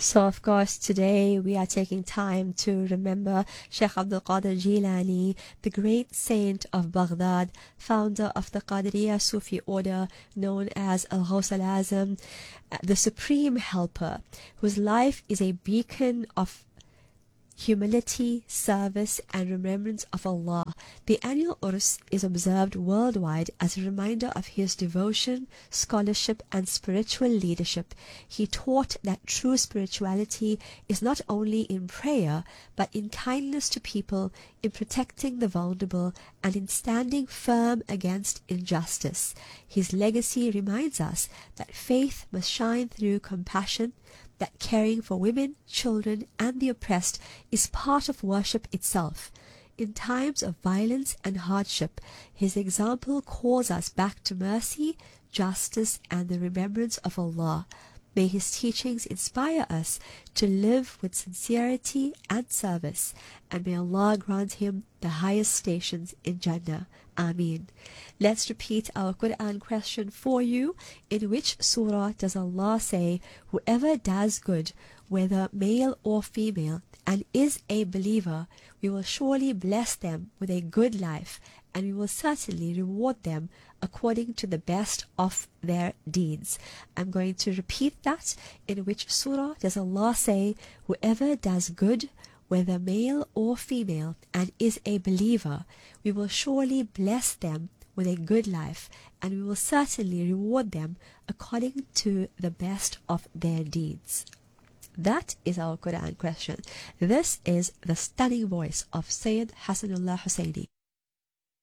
So, of course, today we are taking time to remember Sheikh Abdul Qadir Jilani, the great saint of Baghdad, founder of the Qadiriya Sufi order known as Al-Ghaus al-Azam, the supreme helper, whose life is a beacon of humility, service, and remembrance of Allah. The annual Urs is observed worldwide as a reminder of his devotion, scholarship, and spiritual leadership. He taught that true spirituality is not only in prayer, but in kindness to people, in protecting the vulnerable, and in standing firm against injustice. His legacy reminds us that faith must shine through compassion, that caring for women, children, and the oppressed is part of worship itself. In times of violence and hardship, his example calls us back to mercy, justice, and the remembrance of Allah. May his teachings inspire us to live with sincerity and service, and may Allah grant him the highest stations in Jannah. Ameen. Let's repeat our Quran question for you. In which surah does Allah say, "Whoever does good, whether male or female, and is a believer, we will surely bless them with a good life, and we will certainly reward them according to the best of their deeds"? I'm going to repeat that. In which surah does Allah say, "Whoever does good, whether male or female, and is a believer, we will surely bless them with a good life, and we will certainly reward them according to the best of their deeds"? That is our Quran question. This is the stunning voice of Sayyid Hasanullah Husseini.